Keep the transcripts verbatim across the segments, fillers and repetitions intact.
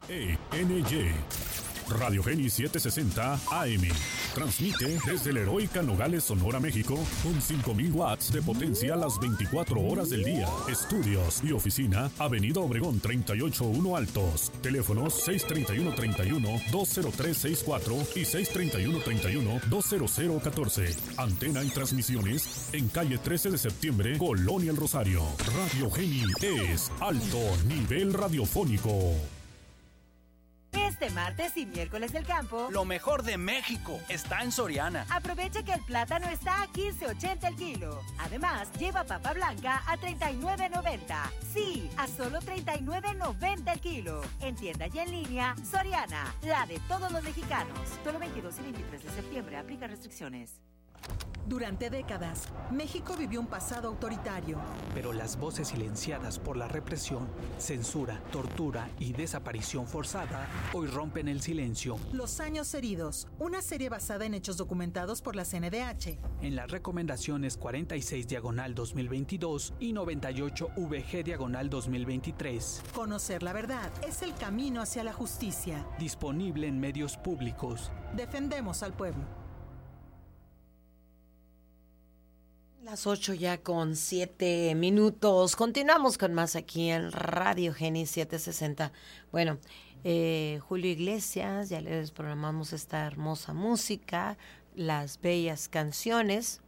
E N Y. Radio Geni setecientos sesenta A M. Transmite desde la heroica Nogales, Sonora, México, con cinco mil watts de potencia a las veinticuatro horas del día. Estudios y oficina, Avenida Obregón treinta y ocho uno Altos. Teléfonos seis treinta y uno treinta y uno dos cero tres sesenta y cuatro y seis treinta y uno treinta y uno dos cero cero catorce. Antena y transmisiones en calle trece de septiembre, Colonia El Rosario. Radio Geni es alto nivel radiofónico. Este martes y miércoles del campo, lo mejor de México está en Soriana. Aprovecha que el plátano está a quince ochenta el kilo. Además, lleva papa blanca a treinta y nueve noventa. Sí, a solo treinta y nueve noventa el kilo. En tienda y en línea, Soriana, la de todos los mexicanos. Solo veintidós y veintitrés de septiembre, aplica restricciones. Durante décadas, México vivió un pasado autoritario. Pero las voces silenciadas por la represión, censura, tortura y desaparición forzada hoy rompen el silencio. Los años heridos, una serie basada en hechos documentados por la C N D H. En las recomendaciones cuarenta y seis diagonal dos mil veintidós y noventa y ocho V G diagonal dos mil veintitrés. Conocer la verdad es el camino hacia la justicia. Disponible en medios públicos. Defendemos al pueblo. Las ocho ya con siete minutos. Continuamos con más aquí en Radio Geni setecientos sesenta. Bueno, eh, Julio Iglesias, ya les programamos esta hermosa música, las bellas canciones.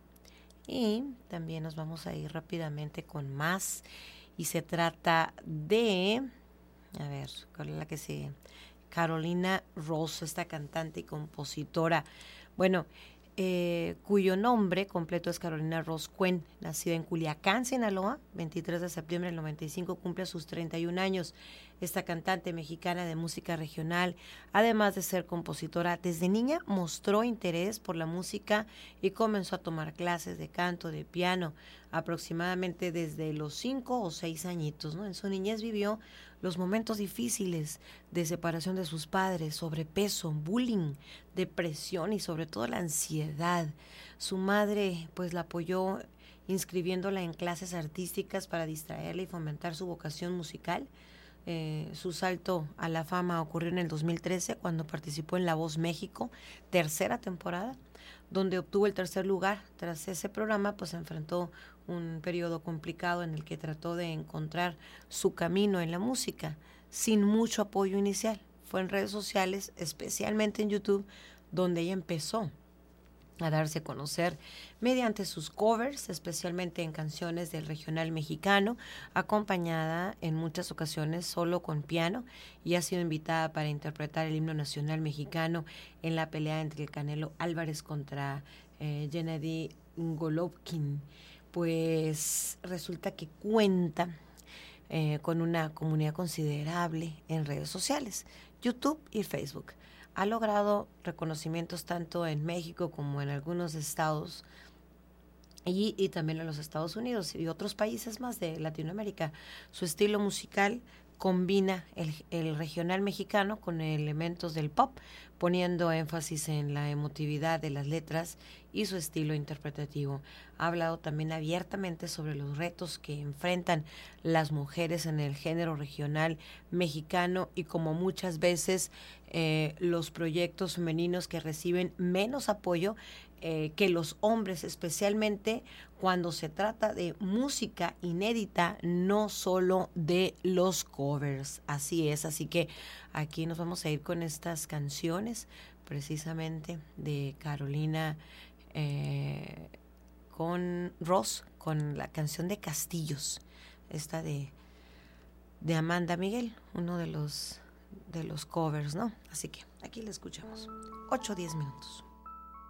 Y también nos vamos a ir rápidamente con más. Y se trata de... A ver, ¿cuál es la que sigue? Carolina Ross, esta cantante y compositora. Bueno... Eh, cuyo nombre completo es Carolina Ross Cuen, nacida en Culiacán, Sinaloa, veintitrés de septiembre del noventa y cinco, cumple sus treinta y un años. Esta cantante mexicana de música regional, además de ser compositora, desde niña mostró interés por la música y comenzó a tomar clases de canto, de piano, aproximadamente desde los cinco o seis añitos, ¿no? En su niñez vivió los momentos difíciles de separación de sus padres, sobrepeso, bullying, depresión y sobre todo la ansiedad. Su madre pues la apoyó inscribiéndola en clases artísticas para distraerla y fomentar su vocación musical. Eh, su salto a la fama ocurrió en el dos mil trece cuando participó en La Voz México, tercera temporada, donde obtuvo el tercer lugar. Tras ese programa pues enfrentó un periodo complicado en el que trató de encontrar su camino en la música sin mucho apoyo inicial. Fue en redes sociales, especialmente en YouTube, donde ella empezó a darse a conocer mediante sus covers, especialmente en canciones del regional mexicano, acompañada en muchas ocasiones solo con piano, y ha sido invitada para interpretar el himno nacional mexicano en la pelea entre el Canelo Álvarez contra eh, Gennady Golovkin. Pues resulta que cuenta eh, con una comunidad considerable en redes sociales, YouTube y Facebook. Ha logrado reconocimientos tanto en México como en algunos estados y, y también en los Estados Unidos y otros países más de Latinoamérica. Su estilo musical combina el, el regional mexicano con elementos del pop, poniendo énfasis en la emotividad de las letras y su estilo interpretativo. Ha hablado también abiertamente sobre los retos que enfrentan las mujeres en el género regional mexicano y como muchas veces eh, los proyectos femeninos que reciben menos apoyo eh, que los hombres, especialmente cuando se trata de música inédita, no solo de los covers. Así es, así que aquí nos vamos a ir con estas canciones precisamente de Carolina eh, con Ross, con la canción de Castillos, esta de, de Amanda Miguel, uno de los, de los covers, ¿no? Así que aquí la escuchamos. ocho o diez minutos.